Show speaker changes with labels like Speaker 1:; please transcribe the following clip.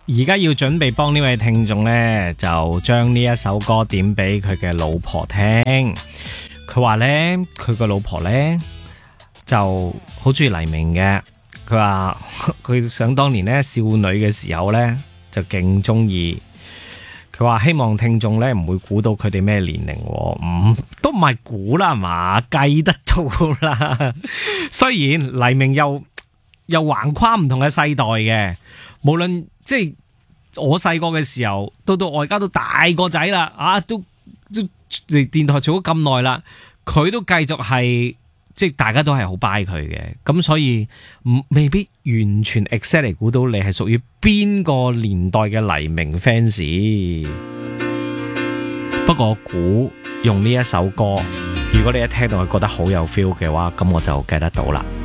Speaker 1: 而家要準備幫呢位聽眾呢，就將呢一首歌點俾佢嘅老婆聽。佢話呢，佢個老婆呢就好中意黎明嘅。佢話佢想當年呢少女嘅時候呢，就勁中意。佢話希望聽眾呢唔會估到佢哋咩年齡，都唔係估啦，係嘛，計得到啦。雖然黎明又橫跨唔同嘅世代嘅，無論即係我細個嘅時候，到我而家都大個仔啦，都嚟電台做咗咁耐啦，佢都繼續係即係大家都係好 buy 佢嘅，咁所以未必完全 exactly 估到你係屬於邊個年代嘅黎明 fans。不過我估用呢一首歌，如果你一聽到佢覺得好有 feel 嘅話，咁我就計得到啦。